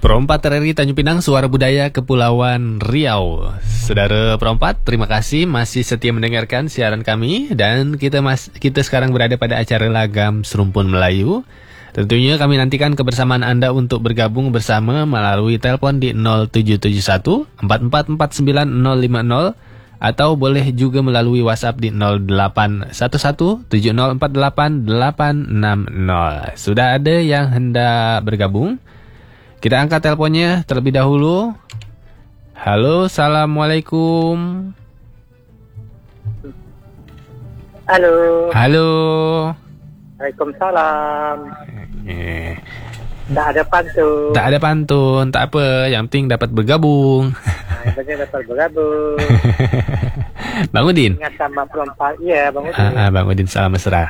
Perompat RRI Tanjung Pinang, Suara Budaya Kepulauan Riau. Saudara perompat, terima kasih masih setia mendengarkan siaran kami. Dan kita sekarang berada pada acara Lagam Serumpun Melayu. Tentunya kami nantikan kebersamaan Anda untuk bergabung bersama melalui telepon di 0771 4449 050 atau boleh juga melalui WhatsApp di 0811 7048 860. Sudah ada yang hendak bergabung? Kita angkat teleponnya terlebih dahulu. Halo, Assalamualaikum. Halo. Halo. Waalaikumsalam. Tak ada pantun. Tak ada pantun, tak apa. Yang penting dapat bergabung. Yang penting dapat bergabung. Bang Udin. Ingat sama perempat. Iya, Bang Udin. Bang Udin, salam mesra.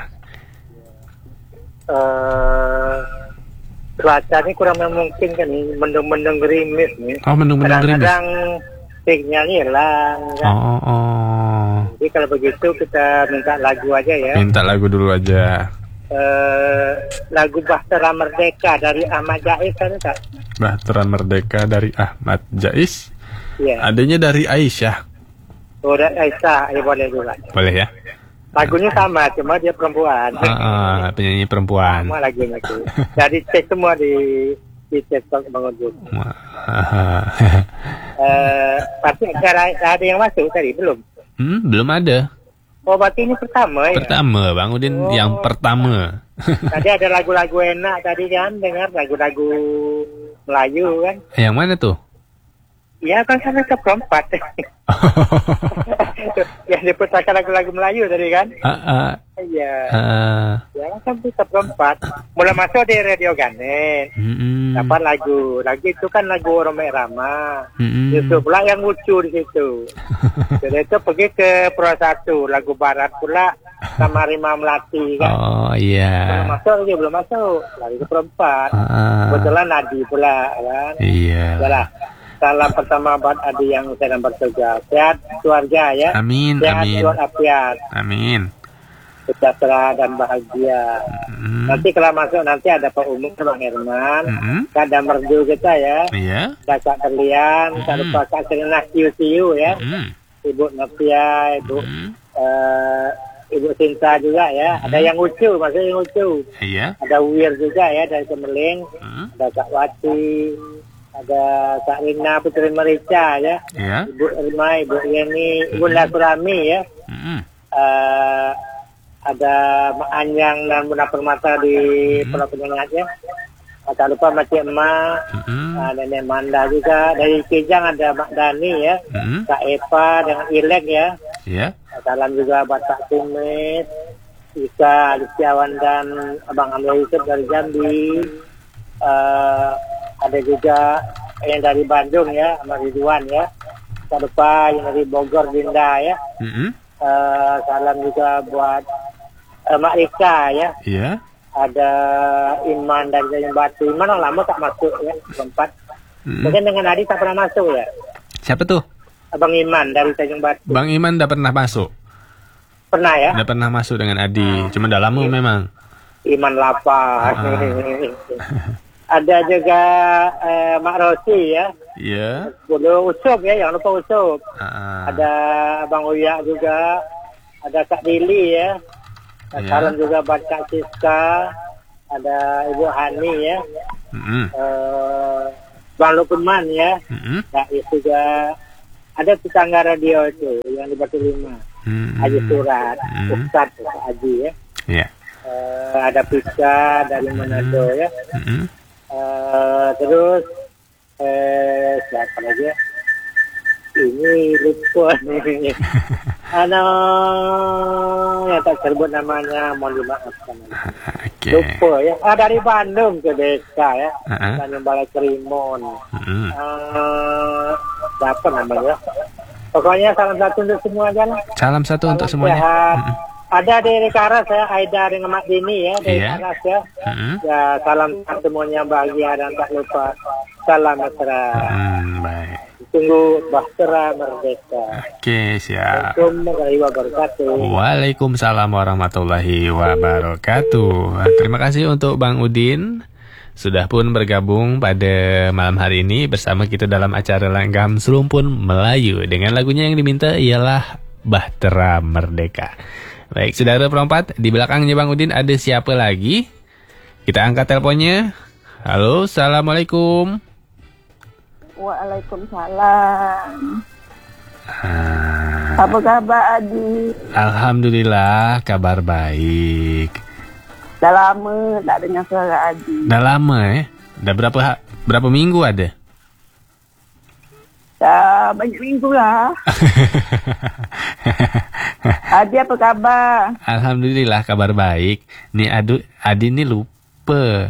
Cuaca ini kurang memungkinkan nih, mendung-mendung gerimis nih. Oh, mendung-mendung gerimis. Kadang-kadang signalnya hilang. Kan? Jadi kalau begitu kita minta lagu aja ya. Minta lagu dulu aja. Lagu Bahtera Merdeka dari Ahmad Jais kan tak? Bahtera Merdeka dari Ahmad Jais. Iya. Adanya dari Aisyah. Oh, dari Aisyah, ya boleh juga. Boleh ya. Lagunya sama, cuma dia perempuan. Penyanyi perempuan. Sama lagunya itu. Jadi cek semua di TikTok Bang Udin. Pasti ada yang masuk tadi belum? Belum ada. Oh, berarti ini pertama ya? Pertama, Bang Udin yang pertama. Tadi ada lagu-lagu enak tadi kan, dengar lagu-lagu Melayu kan? Yang mana tuh? Ya kan sampai ke perempat. Yang diputarkan lagu-lagu Melayu tadi kan? Iya. Ya kan sampai ke perempat. Mulai masuk di Radio Ganet. Dapat lagu. Lagu itu kan lagu Rome Rama. Itu pula yang lucu di situ. Jadi itu pergi ke Pro 1. Lagu Barat pula sama Rima Melati kan? Oh iya. Belum masuk. Lagi ke perempat. Kebetulan Nadi pula kan? Iya. Yalah. Salam pertama buat Adi yang sedang bertugas. Sehat keluarga ya. Amin. Sehat Amin. walafiat. Amin. Sejahtera dan bahagia. Nanti kalau masuk nanti ada Pak Umum, Bang Herman, ada merdu kita ya. Iya. Kakak Terlian, tak lupa Kak Serena Siu ya. Ibu Novia, Ibu Sinta juga ya. Ada yang lucu, maksudnya yang lucu. Iya. Ada Wir juga ya dari Kemeling. Ada Kak Wati. Ada Kak Rina Putri Merica ya. Iya. Ibu Irma, Ibu Yeni, Ibu Lasurami ya. Ada Mak Anyang dan Bunda Permata di Pulau Penyengat ya. Tak lupa Makcik Emak, Nenek Manda juga. Dari Kijang ada Mak Dani ya. Kak Eva dengan Ilek ya. Iya. Salam juga buat Kak Tumit, Ika, Liciawan dan Abang Amir Yusuf dari Jambi. Ada juga yang dari Bandung ya, sama Ridwan ya. Tak lupa yang dari Bogor, Dinda ya. Salam juga buat Mak Rika ya. Iya. Ada Iman dari Tanjung Batu. Iman lama tak masuk ya, tempat. Mungkin dengan Adi tak pernah masuk ya. Siapa tuh? Abang Iman dari Tanjung Batu. Bang Iman udah pernah masuk. Pernah ya? Udah pernah masuk dengan Adi. Cuma udah lama memang. Iman lapar. Ada juga Mak Rosi ya. Iya. Dulu Ucup ya, jangan lupa Ucup. Ada Bang Uya juga. Ada Kak Dili ya. Salam juga buat Kak Siska. Ada Ibu Hani ya. Bang Lukman ya. Kak itu juga. Ada tetangga radio itu yang di Batu Lima. Haji Surat. Ustaz Haji ya. Iya. Ada Pika dari Manado ya. Terus siapa lagi ya? Ini lupa nih. Ya tak tersebut namanya, mohon dimaafkan. Lupa ya. Dari Bandung ke desa ya. Bandung Balai Kerimun. Siapa namanya? Pokoknya salam satu untuk semua aja lah. Salam satu untuk semuanya. Ada dari Karas ya, Aida dengan Mak Dini ya, dari Karas ya. Ya, salam semuanya bahagia dan tak lupa salam mesra. Baik. Tunggu Bahtera Merdeka. Oke, siap. Assalamualaikum warahmatullahi wabarakatuh. Waalaikumsalam warahmatullahi wabarakatuh. Terima kasih untuk Bang Udin sudah pun bergabung pada malam hari ini bersama kita dalam acara Langgam Serumpun Melayu. Dengan lagunya yang diminta ialah Bahtera Merdeka. Baik, saudara perempat, di belakangnya Bang Udin ada siapa lagi? Kita angkat teleponnya. Halo, Assalamualaikum. Waalaikumsalam. Apa kabar Adi? Alhamdulillah, kabar baik. Dah lama tak dengar suara Adi. Dah lama Dah berapa minggu ada? Dah banyak minggu lah. Adi apa kabar? Alhamdulillah, kabar baik. Nih Adi ni lupa.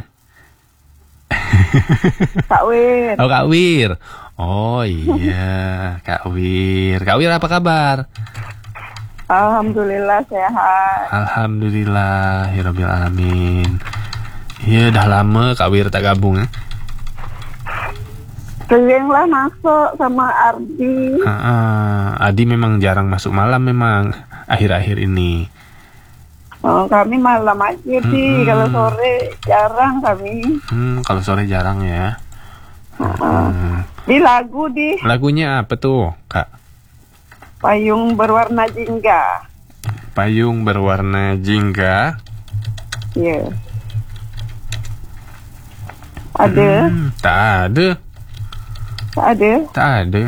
Kak Wir. Oh, Kak Wir. Oh iya, Kak Wir. Kak Wir apa kabar? Alhamdulillah sehat. Alhamdulillah, Hirabbil Alamin. Iya, dah lama Kak Wir tak gabung Sering lah masuk sama Ardi. Adi memang jarang masuk malam memang akhir-akhir ini. Oh, kami malam aja sih. Kalau sore jarang kami. Kalau sore jarang ya. Di lagu di. Lagunya apa tuh, Kak? Payung berwarna jingga. Payung berwarna jingga. Iya. Ada? Tak ada. Tak ada? Tak ada.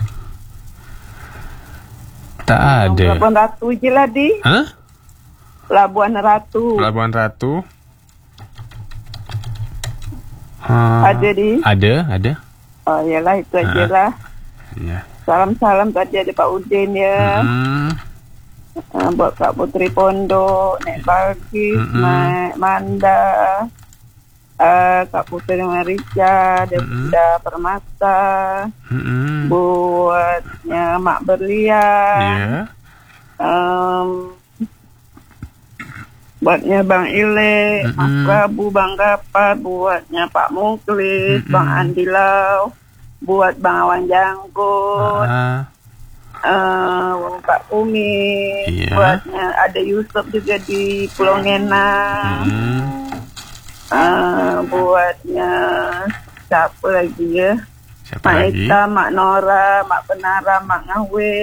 Tak ada. Labuan Ratu je lah di. Hah? Labuan Ratu. Labuan Ratu. Ada di? Ada. Oh iyalah itu aja lah. Ya. Salam-salam tadi ada Pak Udin ya. Buat Kak Putri Pondok, Nek Balkis, Nek Manda, Kak Putri Marica, Bunda Permata, buatnya Mak Berlian, buatnya Bang Ile, Mas Prabu, Bang Kapat, buatnya Pak Muklis, Bang Andilau, buat Bang Awan Jangkut, Pak Umi, buatnya ada Yusuf juga di Pulau Ngena, buatnya siapa lagi ya? Mak Eka, Mak Nora, Mak Penara, Mak Ngawe,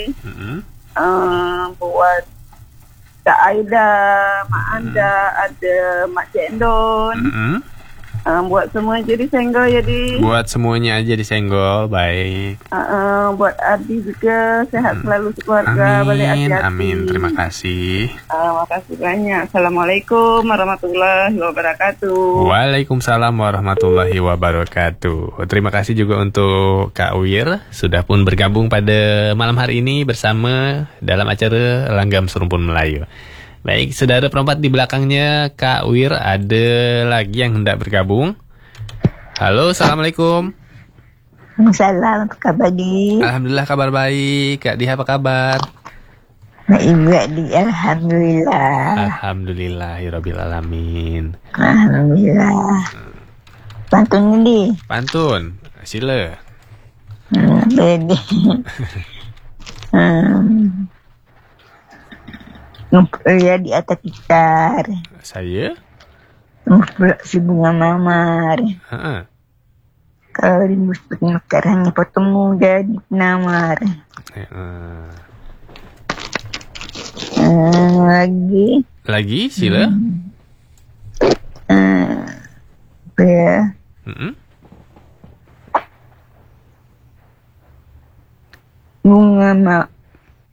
buat Kak Aida, Mak Anda, ada Mak Cendon. Buat semua jadi senggol jadi. Buat semuanya aja disenggol, baik. Buat Adi juga sehat selalu sekeluarga. Balik hati-hati. Amin, terima kasih. Makasih banyak. Assalamualaikum warahmatullahi wabarakatuh. Waalaikumsalam warahmatullahi wabarakatuh. Terima kasih juga untuk Kak Wir sudah pun bergabung pada malam hari ini bersama dalam acara Langgam Serumpun Melayu. Baik, saudara perempat, di belakangnya Kak Wir ada lagi yang hendak bergabung. Halo, Assalamualaikum. Salam, apa kabar di? Alhamdulillah kabar baik. Kak Diha apa kabar? Baik di, alhamdulillah. Alhamdulillahirabbil alamin. Alhamdulillah. Pantun di. Pantun, sila. Bedi. Ngumpul di atas tikar. Saya? Ngumpul si bunga mamar. Kalau rimbus mekar hanya potong muda di penamar. Lagi, sila. Apa ya? Bunga